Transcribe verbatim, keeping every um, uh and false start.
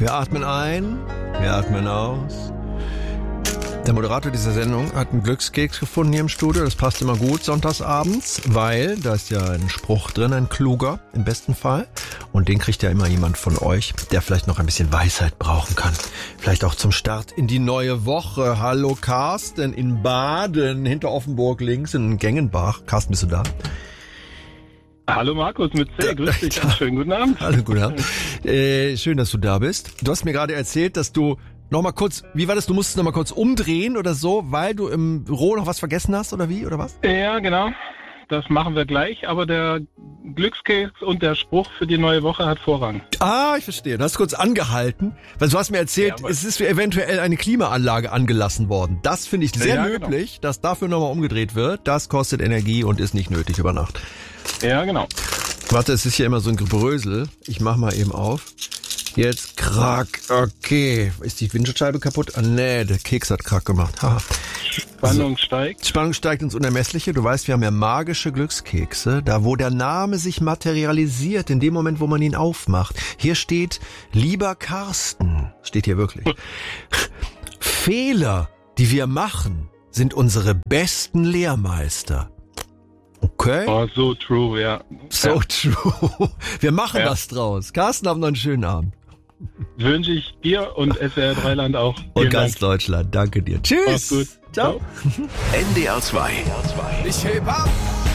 Wir atmen ein, wir atmen aus. Der Moderator dieser Sendung hat einen Glückskeks gefunden hier im Studio. Das passt immer gut sonntagsabends, weil da ist ja ein Spruch drin, ein kluger im besten Fall. Und den kriegt ja immer jemand von euch, der vielleicht noch ein bisschen Weisheit brauchen kann. Vielleicht auch zum Start in die neue Woche. Hallo Carsten in Baden, hinter Offenburg links in Gengenbach. Carsten, bist du da? Hallo Markus mit C, grüß dich, einen schönen guten Abend. Hallo, guten Abend. Äh, schön, dass du da bist. Du hast mir gerade erzählt, dass du noch mal kurz, wie war das, du musstest noch mal kurz umdrehen oder so, weil du im Büro noch was vergessen hast oder wie, oder was? Ja, genau, das machen wir gleich, aber der Glückskeks und der Spruch für die neue Woche hat Vorrang. Ah, ich verstehe, du hast kurz angehalten, weil du hast mir erzählt, ja, es ist eventuell eine Klimaanlage angelassen worden. Das finde ich sehr ja, löblich, genau. dass dafür noch mal umgedreht wird. Das kostet Energie und ist nicht nötig über Nacht. Ja, genau. Warte, es ist hier immer so ein Gebrösel. Ich mach mal eben auf. Jetzt krack. Okay. Ist die Windschutzscheibe kaputt? Ah, nee, der Keks hat krack gemacht. Ha. Spannung so. steigt. Spannung steigt ins Unermessliche. Du weißt, wir haben ja magische Glückskekse. Da, wo der Name sich materialisiert, in dem Moment, wo man ihn aufmacht. Hier steht, lieber Carsten. Steht hier wirklich. Fehler, die wir machen, sind unsere besten Lehrmeister. Okay. Oh, so true, ja. So ja. true. Wir machen ja. was draus. Carsten, habt noch einen schönen Abend. Wünsche ich dir und S W R drei Land auch. Und Vielen ganz Dank. Deutschland. Danke dir. Tschüss. Mach's gut. Ciao. N D R zwei. Ich heb ab.